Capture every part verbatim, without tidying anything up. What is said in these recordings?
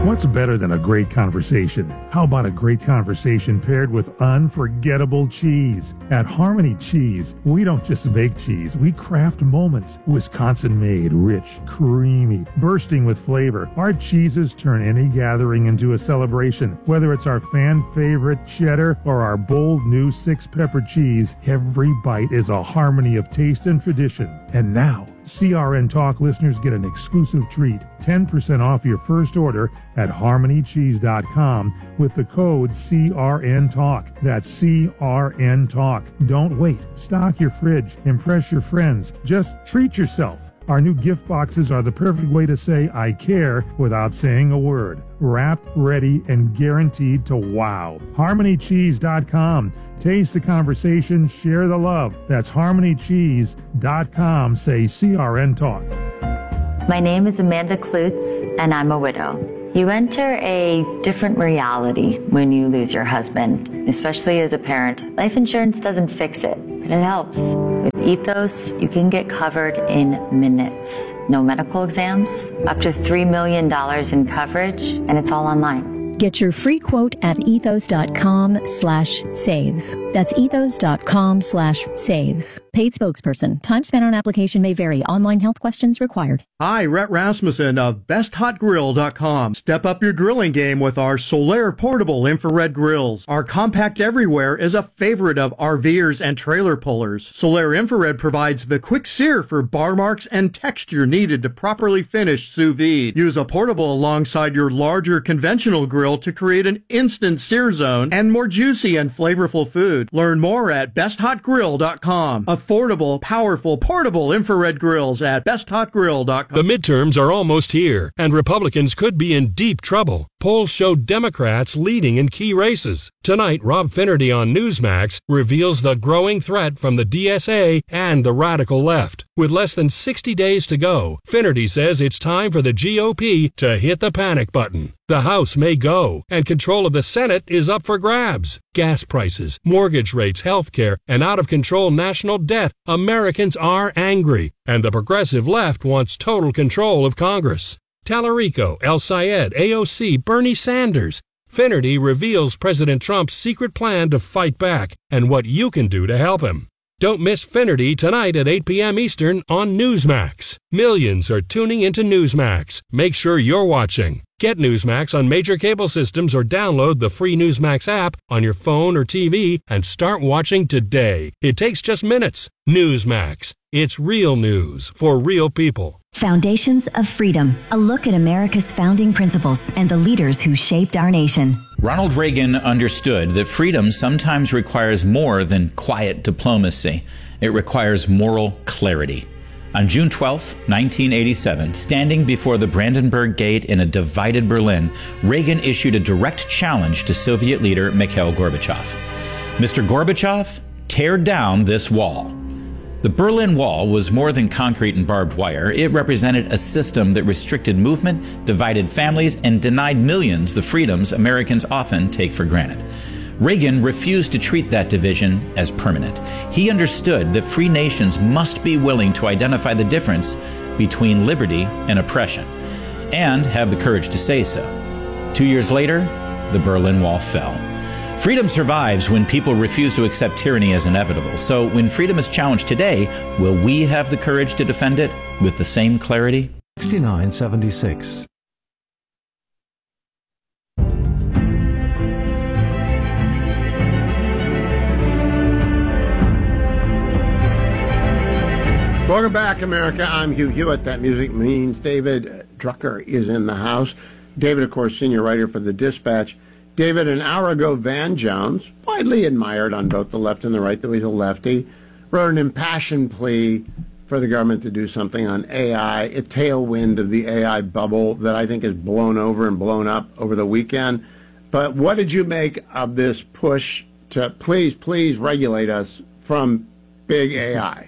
What's better than a great conversation? How about a great conversation paired with unforgettable cheese? At Harmony Cheese, we don't just make cheese, we craft moments. Wisconsin-made, rich, creamy, bursting with flavor. Our cheeses turn any gathering into a celebration. Whether it's our fan-favorite cheddar or our bold new six-pepper cheese, every bite is a harmony of taste and tradition. And now, C R N Talk listeners get an exclusive treat, ten percent off your first order at harmony cheese dot com with the code C R N Talk. That's C R N Talk. Don't wait. Stock your fridge. Impress your friends. Just treat yourself. Our new gift boxes are the perfect way to say I care without saying a word. Wrapped, ready, and guaranteed to wow. harmony cheese dot com. Taste the conversation, share the love. That's harmony cheese dot com. Say C R N Talk. My name is Amanda Klutz, and I'm a widow. You enter a different reality when you lose your husband, especially as a parent. Life insurance doesn't fix it, but it helps. With Ethos, you can get covered in minutes. No medical exams, up to three million dollars in coverage, and it's all online. Get your free quote at ethos.com slash save. That's ethos.com slash save. Paid spokesperson. Time spent on application may vary. Online health questions required. Hi, Rhett Rasmussen of best hot grill dot com. Step up your grilling game with our Solaire portable infrared grills. Our compact everywhere is a favorite of RVers and trailer pullers. Solaire infrared provides the quick sear for bar marks and texture needed to properly finish sous vide. Use a portable alongside your larger conventional grill to create an instant sear zone and more juicy and flavorful food. Learn more at best hot grill dot com. Affordable, powerful, portable infrared grills at best hot grill dot com. The midterms are almost here, and Republicans could be in deep trouble. Polls show Democrats leading in key races. Tonight, Rob Finnerty on Newsmax reveals the growing threat from the D S A and the radical left. With less than sixty days to go, Finnerty says it's time for the G O P to hit the panic button. The House may go, and control of the Senate is up for grabs. Gas prices, mortgage rates, health care, and out-of-control national debt. Americans are angry, and the progressive left wants total control of Congress. Tallarico, El Sayed, A O C, Bernie Sanders. Finnerty reveals President Trump's secret plan to fight back and what you can do to help him. Don't miss Finnerty tonight at eight p.m. Eastern on Newsmax. Millions are tuning into Newsmax. Make sure you're watching. Get Newsmax on major cable systems or download the free Newsmax app on your phone or T V and start watching today. It takes just minutes. Newsmax. It's real news for real people. Foundations of Freedom, a look at America's founding principles and the leaders who shaped our nation. Ronald Reagan understood that freedom sometimes requires more than quiet diplomacy. It requires moral clarity. On June twelfth, nineteen eighty-seven, standing before the Brandenburg Gate in a divided Berlin, Reagan issued a direct challenge to Soviet leader Mikhail Gorbachev. Mister Gorbachev, tear down this wall. The Berlin Wall was more than concrete and barbed wire. It represented a system that restricted movement, divided families, and denied millions the freedoms Americans often take for granted. Reagan refused to treat that division as permanent. He understood that free nations must be willing to identify the difference between liberty and oppression, and have the courage to say so. Two years later, the Berlin Wall fell. Freedom survives when people refuse to accept tyranny as inevitable. So when freedom is challenged today, will we have the courage to defend it with the same clarity? sixty-nine seventy-six. Welcome back, America. I'm Hugh Hewitt. That music means David Drucker is in the house. David, of course, senior writer for The Dispatch. David, an hour ago, Van Jones, widely admired on both the left and the right, though he's a lefty, wrote an impassioned plea for the government to do something on A I, a tailwind of the A I bubble that I think is blown over and blown up over the weekend. But what did you make of this push to please, please regulate us from big A I?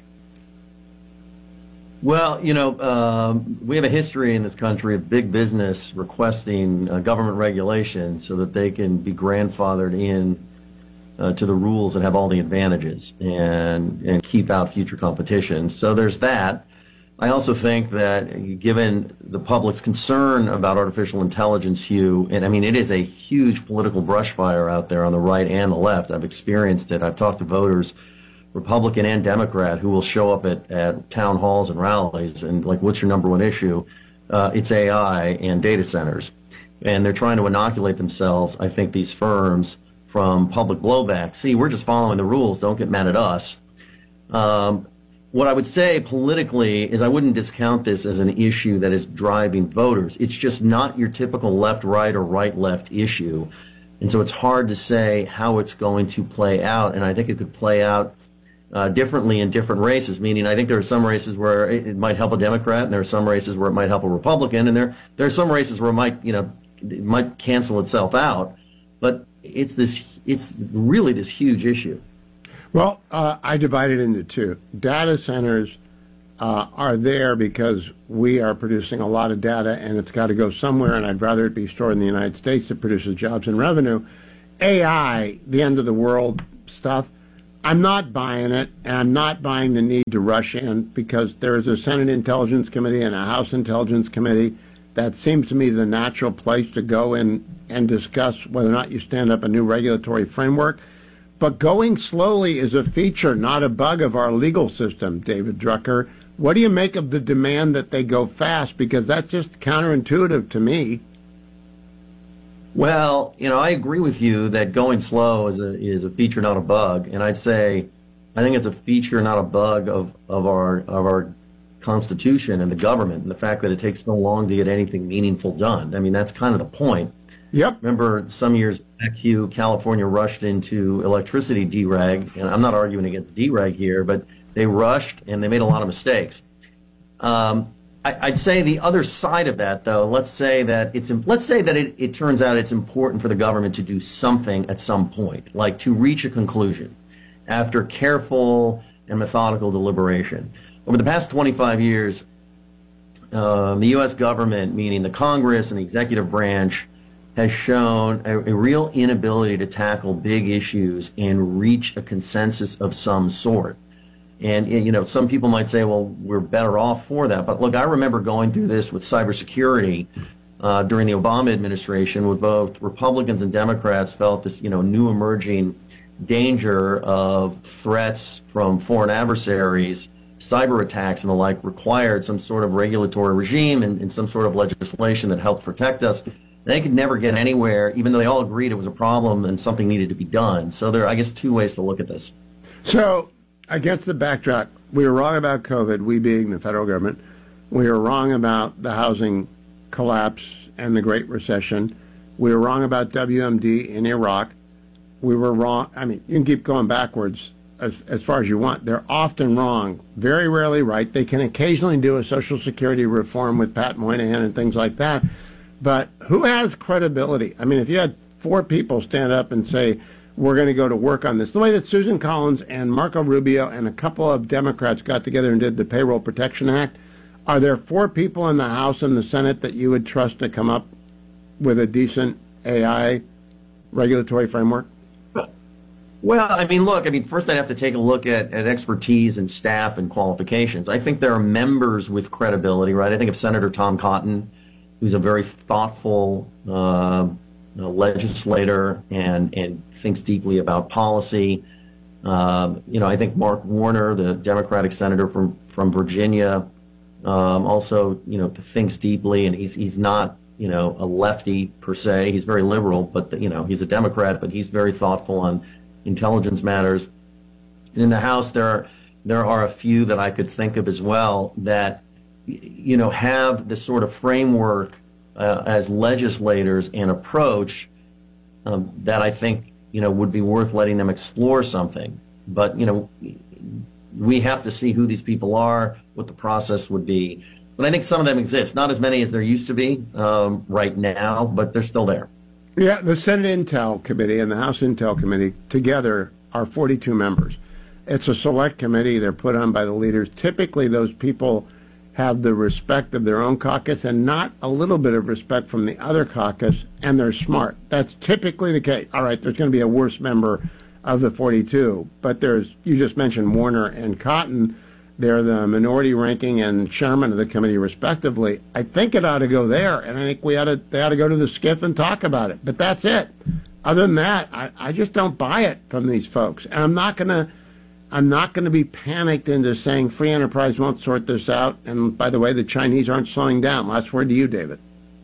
Well, you know, um, we have a history in this country of big business requesting uh, government regulation so that they can be grandfathered in uh, to the rules and have all the advantages and and keep out future competition. So there's that. I also think that given the public's concern about artificial intelligence, Hugh, and I mean, it is a huge political brush fire out there on the right and the left. I've experienced it. I've talked to voters, Republican and Democrat, who will show up at, at town halls and rallies and like, what's your number one issue? Uh, it's A I and data centers. And they're trying to inoculate themselves, I think, these firms from public blowback. See, we're just following the rules. Don't get mad at us. Um, What I would say politically is I wouldn't discount this as an issue that is driving voters. It's just not your typical left-right or right-left issue. And so it's hard to say how it's going to play out. And I think it could play out uh, differently in different races, meaning I think there are some races where it, it might help a Democrat, and there are some races where it might help a Republican, and there, there are some races where it might, you know, it might cancel itself out. But it's this, it's really this huge issue. Well, uh, I divide it into two. Data centers uh, are there because we are producing a lot of data, and it's got to go somewhere, and I'd rather it be stored in the United States that produces jobs and revenue. A I, the end of the world stuff, I'm not buying it, and I'm not buying the need to rush in because there is a Senate Intelligence Committee and a House Intelligence Committee. That seems to me the natural place to go in and discuss whether or not you stand up a new regulatory framework. But going slowly is a feature, not a bug of our legal system, David Drucker. What do you make of the demand that they go fast? Because that's just counterintuitive to me. Well, you know, I agree with you that going slow is a is a feature, not a bug. And I'd say I think it's a feature, not a bug of, of our of our Constitution and the government, and the fact that it takes so long to get anything meaningful done. I mean, that's kind of the point. Yep. Remember some years back, Hugh, California rushed into electricity dereg, and I'm not arguing against dereg here, but they rushed and they made a lot of mistakes. Um, I, I'd say the other side of that, though, let's say that it's let's say that it, it turns out it's important for the government to do something at some point, like to reach a conclusion after careful and methodical deliberation. Over the past twenty-five years, um, the U S government, meaning the Congress and the executive branch, has shown a, a real inability to tackle big issues and reach a consensus of some sort. And, you know, some people might say, well, we're better off for that. But look, I remember going through this with cybersecurity uh, during the Obama administration, where both Republicans and Democrats felt this, you know, new emerging danger of threats from foreign adversaries, cyber attacks and the like, required some sort of regulatory regime and, and some sort of legislation that helped protect us. They could never get anywhere, even though they all agreed it was a problem and something needed to be done. So there are, I guess, two ways to look at this. So, against the backdrop, we were wrong about COVID, we being the federal government. We were wrong about the housing collapse and the Great Recession. We were wrong about W M D in Iraq. We were wrong. I mean, you can keep going backwards as, as far as you want. They're often wrong, very rarely right. They can occasionally do a Social Security reform with Pat Moynihan and things like that. But who has credibility? I mean, if you had four people stand up and say, we're going to go to work on this, the way that Susan Collins and Marco Rubio and a couple of Democrats got together and did the Payroll Protection Act, are there four people in the House and the Senate that you would trust to come up with a decent A I regulatory framework? Well, I mean, look, I mean, first I'd have to take a look at, at expertise and staff and qualifications. I think there are members with credibility, right? I think of Senator Tom Cotton, who's a very thoughtful uh, legislator and, and thinks deeply about policy. Um, you know, I think Mark Warner, the Democratic senator from, from Virginia, um, also, you know, thinks deeply, and he's he's not, you know, a lefty per se. He's very liberal, but, you know, he's a Democrat, but he's very thoughtful on intelligence matters. In the House, there are, there are a few that I could think of as well that, you know, have this sort of framework uh, as legislators and approach um, that I think, you know, would be worth letting them explore something. But, you know, we have to see who these people are, what the process would be. But I think some of them exist. Not as many as there used to be um, right now, but they're still there. Yeah, the Senate Intel Committee and the House Intel Committee together are forty-two members. It's a select committee. They're put on by the leaders. Typically, those people have the respect of their own caucus and not a little bit of respect from the other caucus, and they're smart. That's typically the case. All right, there's going to be a worse member of the forty-two, but there's, you just mentioned Warner and Cotton. They're the minority ranking and chairman of the committee, respectively. I think it ought to go there, and I think we ought to, they ought to go to the skiff and talk about it. But that's it. Other than that, I, I just don't buy it from these folks. And I'm not going to I'm not going to be panicked into saying free enterprise won't sort this out. And by the way, the Chinese aren't slowing down. Last word to you, David.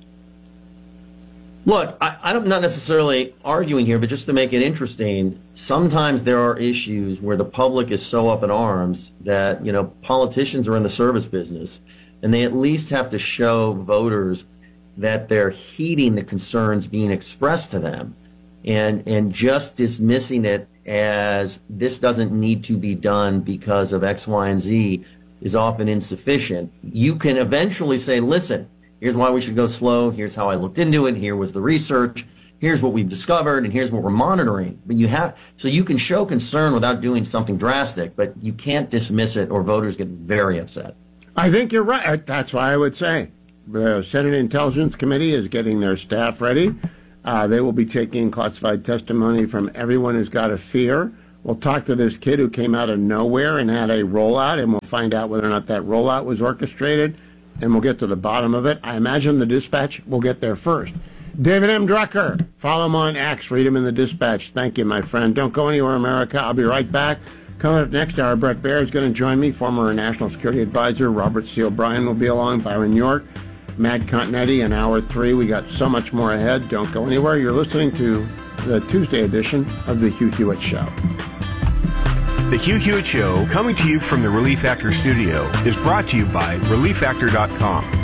Look, I, I'm not necessarily arguing here, but just to make it interesting, sometimes there are issues where the public is so up in arms that, you know, politicians are in the service business, and they at least have to show voters that they're heeding the concerns being expressed to them, and and just dismissing it as this doesn't need to be done because of X, Y, and Z is often insufficient. You can eventually say, listen, here's why we should go slow. Here's how I looked into it. Here was the research. Here's what we've discovered, and here's what we're monitoring. But you have, so you can show concern without doing something drastic, but you can't dismiss it, or voters get very upset. I think you're right. That's why I would say the Senate Intelligence Committee is getting their staff ready. Uh, they will be taking classified testimony from everyone who's got a fear. We'll talk to this kid who came out of nowhere and had a rollout, and we'll find out whether or not that rollout was orchestrated, and we'll get to the bottom of it. I imagine the Dispatch will get there first. David M. Drucker, follow him on X, read him in the Dispatch. Thank you, my friend. Don't go anywhere, America. I'll be right back. Coming up next hour, Brett Baer is going to join me. Former National Security Advisor Robert C. O'Brien will be along. Byron York, Matt Continetti in hour three. We got so much more ahead. Don't go anywhere. You're listening to the Tuesday edition of The Hugh Hewitt Show. The Hugh Hewitt Show, coming to you from the Relief Factor studio, is brought to you by relief factor dot com.